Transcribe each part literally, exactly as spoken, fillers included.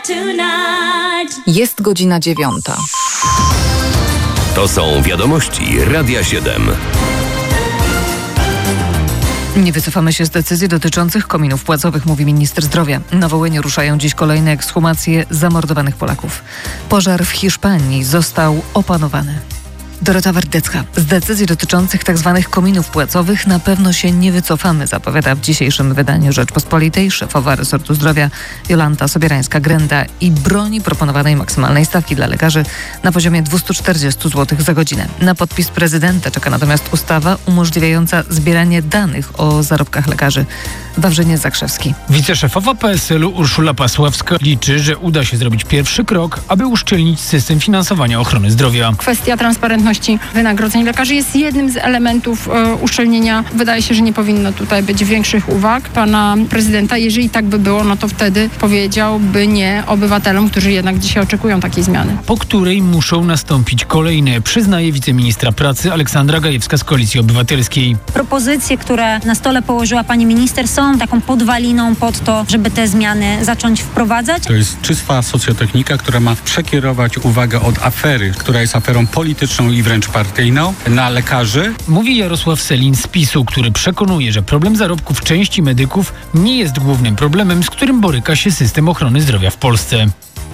Jest godzina dziewiąta. To są wiadomości Radia siedem. Nie wycofamy się z decyzji dotyczących kominów płacowych, mówi minister zdrowia. Na Wołyniu ruszają dziś kolejne ekshumacje zamordowanych Polaków. Pożar w Hiszpanii został opanowany. Dorota Wardecka. Z decyzji dotyczących tzw. kominów płacowych na pewno się nie wycofamy, zapowiada w dzisiejszym wydaniu Rzeczpospolitej szefowa resortu zdrowia Jolanta Sobierańska-Grenda i broni proponowanej maksymalnej stawki dla lekarzy na poziomie dwieście czterdzieści złotych za godzinę. Na podpis prezydenta czeka natomiast ustawa umożliwiająca zbieranie danych o zarobkach lekarzy. Wawrzyniec Zakrzewski. Wiceszefowa P S L u Urszula Pasławska liczy, że uda się zrobić pierwszy krok, aby uszczelnić system finansowania ochrony zdrowia. Kwestia transparentności wynagrodzeń lekarzy jest jednym z elementów e, uszczelnienia. Wydaje się, że nie powinno tutaj być większych uwag pana prezydenta. Jeżeli tak by było, no to wtedy powiedziałby nie obywatelom, którzy jednak dzisiaj oczekują takiej zmiany. Po której muszą nastąpić kolejne, przyznaje wiceministra pracy Aleksandra Gajewska z Koalicji Obywatelskiej. Propozycje, które na stole położyła pani minister, są taką podwaliną pod to, żeby te zmiany zacząć wprowadzać. To jest czysta socjotechnika, która ma przekierować uwagę od afery, która jest aferą polityczną i wręcz partyjną, na lekarzy. Mówi Jarosław Sellin z PiSu, który przekonuje, że problem zarobków części medyków nie jest głównym problemem, z którym boryka się system ochrony zdrowia w Polsce.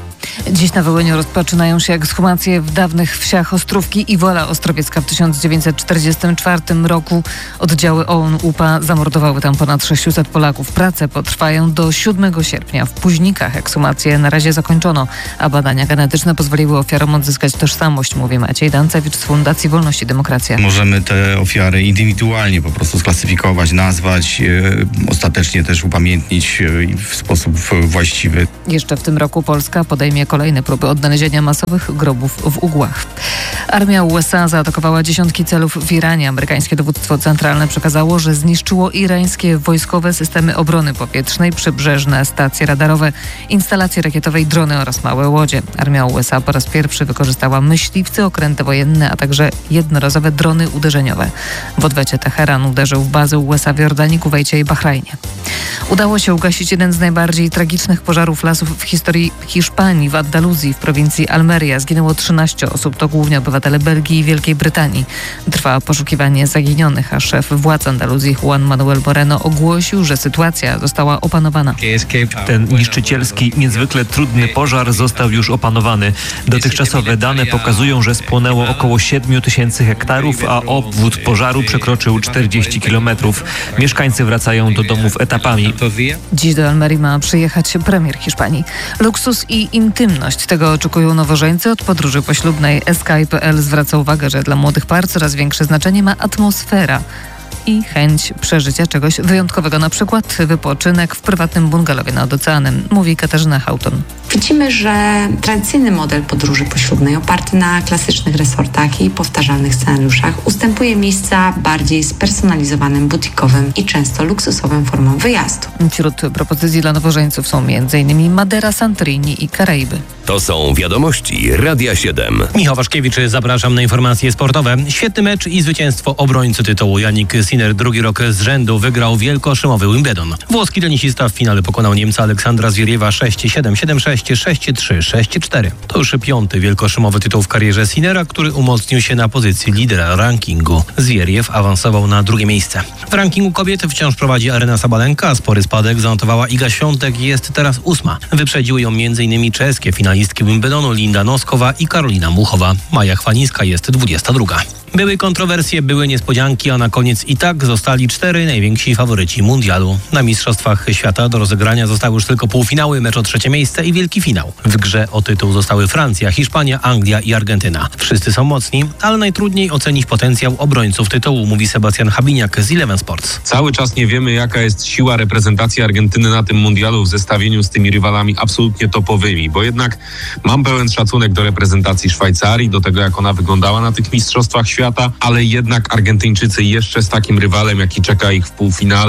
Dziś na Wołyniu rozpoczynają się ekshumacje w dawnych wsiach Ostrówki i Wola Ostrowiecka. W tysiąc dziewięćset czterdziestym czwartym roku oddziały O U N U P A zamordowały tam ponad sześciuset Polaków. Prace potrwają do siódmego sierpnia. W Późnikach ekshumacje na razie zakończono, a badania genetyczne pozwoliły ofiarom odzyskać tożsamość, mówi Maciej Dancewicz z Fundacji Wolność i Demokracja. Możemy te ofiary indywidualnie po prostu sklasyfikować, nazwać, e, ostatecznie też upamiętnić e, w sposób właściwy. Jeszcze w tym roku Polska podejmie kolejne próby odnalezienia masowych grobów w Ugłach. Armia U S A zaatakowała dziesiątki celów w Iranie. Amerykańskie dowództwo centralne przekazało, że zniszczyło irańskie wojskowe systemy obrony powietrznej, przybrzeżne stacje radarowe, instalacje rakietowe i drony oraz małe łodzie. Armia U S A po raz pierwszy wykorzystała myśliwce, okręty wojenne, a także jednorazowe drony uderzeniowe. W odwecie Teheran uderzył w bazy U S A w Jordanii, Kuwejcie i Bahrajnie. Udało się ugasić jeden z najbardziej tragicznych pożarów lasów w historii Hiszpanii. W Andaluzji w prowincji Almeria zginęło trzynaście osób, to głównie obywatele Belgii i Wielkiej Brytanii. Trwa poszukiwanie zaginionych, a szef władz Andaluzji Juan Manuel Moreno ogłosił, że sytuacja została opanowana. Ten niszczycielski, niezwykle trudny pożar został już opanowany. Dotychczasowe dane pokazują, że spłonęło około siedmiu tysięcy hektarów, a obwód pożaru przekroczył czterdzieści kilometrów. Mieszkańcy wracają do domów etapami. Dziś do Almerii ma przyjechać premier Hiszpanii. Luksus i intymność. Tego oczekują nowożeńcy od podróży poślubnej. S K I kropka P L zwraca uwagę, że dla młodych par coraz większe znaczenie ma atmosfera i chęć przeżycia czegoś wyjątkowego, na przykład wypoczynek w prywatnym bungalowie nad oceanem, mówi Katarzyna Hauton. Widzimy, że tradycyjny model podróży poślubnej oparty na klasycznych resortach i powtarzalnych scenariuszach ustępuje miejsca bardziej spersonalizowanym, butikowym i często luksusowym formom wyjazdu. Wśród propozycji dla nowożeńców są m.in. Madera, Santorini i Karaiby. To są wiadomości Radia siedem. Michał Waszkiewicz, zapraszam na informacje sportowe. Świetny mecz i zwycięstwo obrońcy tytułu. Janik Sinner drugi rok z rzędu wygrał wielkoszymowy Wimbledon. Włoski tenisista w finale pokonał Niemca Aleksandra Zwieriewa sześć siedem, siedem sześć, sześć trzy, sześć cztery. To już piąty wielkoszymowy tytuł w karierze Sinnera, który umocnił się na pozycji lidera rankingu. Zwieriew awansował na drugie miejsce. W rankingu kobiet wciąż prowadzi Aryna Sabalenka, a spory spadek zanotowała Iga Świątek i jest teraz ósma. Wyprzedziły ją m.in. czeskie finalistki Wimbledonu Linda Noskowa i Karolina Muchowa. Maja Chwanińska jest dwudziesta druga. Były kontrowersje, były niespodzianki, a na koniec i tak zostali cztery najwięksi faworyci mundialu. Na Mistrzostwach Świata do rozegrania zostały już tylko półfinały, mecz o trzecie miejsce i wielki finał. W grze o tytuł zostały Francja, Hiszpania, Anglia i Argentyna. Wszyscy są mocni, ale najtrudniej ocenić potencjał obrońców tytułu, mówi Sebastian Habiniak z Eleven Sports. Cały czas nie wiemy, jaka jest siła reprezentacji Argentyny na tym mundialu w zestawieniu z tymi rywalami absolutnie topowymi, bo jednak mam pełen szacunek do reprezentacji Szwajcarii, do tego, jak ona wyglądała na tych Mistrzostwach Świata, ale jednak Argentyńczycy jeszcze z takim rywalem, jaki czeka ich w półfinale,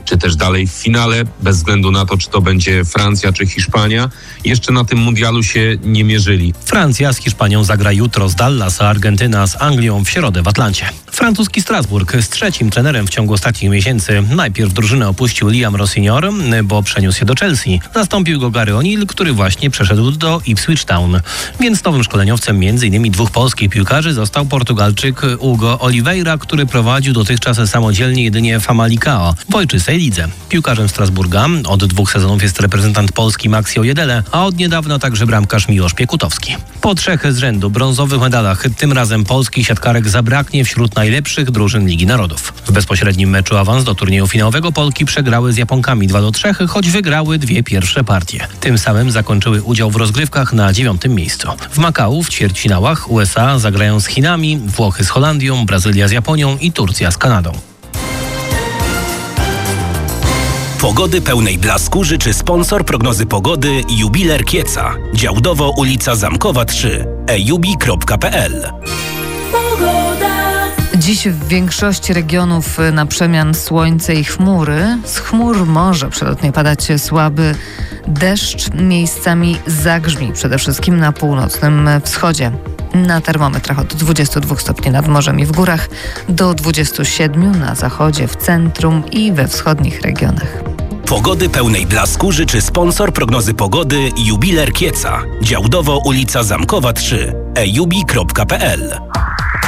czy też dalej w finale, bez względu na to, czy to będzie Francja czy Hiszpania, jeszcze na tym mundialu się nie mierzyli. Francja z Hiszpanią zagra jutro z Dallas, a Argentyna z Anglią w środę w Atlancie. Francuski Strasburg z trzecim trenerem w ciągu ostatnich miesięcy. Najpierw drużynę opuścił Liam Rossignol, bo przeniósł się do Chelsea. Zastąpił go Gary O'Neill, który właśnie przeszedł do Ipswich Town. Więc nowym szkoleniowcem między innymi dwóch polskich piłkarzy został Portugalczyk Hugo Oliveira, który prowadził dotychczas samodzielnie jedynie Famalicão w ojczystej lidze. Piłkarzem Strasburga od dwóch sezonów jest reprezentant Polski Maxi Ojedele, a od niedawna także bramkarz Miłosz Piekutowski. Po trzech z rzędu brązowych medalach tym razem polskich siatkarek zabraknie wśród najlepszych drużyn Ligi Narodów. W bezpośrednim meczu awans do turnieju finałowego Polki przegrały z Japonkami dwa do trzech, choć wygrały dwie pierwsze partie. Tym samym zakończyły udział w rozgrywkach na dziewiątym miejscu. W Makau w ćwierćfinałach U S A zagrają z Chinami, Włochy z Holandią, Brazylia z Japonią i Turcja z Kanadą. Pogody pełnej blasku życzy sponsor prognozy pogody Jubiler Kieca. Działdowo ulica Zamkowa trzy. e jubi kropka p l. Dziś w większości regionów na przemian słońce i chmury. Z chmur może przelotnie padać słaby deszcz, miejscami zagrzmi, przede wszystkim na północnym wschodzie. Na termometrach od dwudziestu dwóch stopni nad morzem i w górach do dwudziestu siedmiu na zachodzie, w centrum i we wschodnich regionach. Pogody pełnej blasku życzy sponsor prognozy pogody Jubiler Kieca. Działdowo ulica Zamkowa trzy. e jubi kropka p l.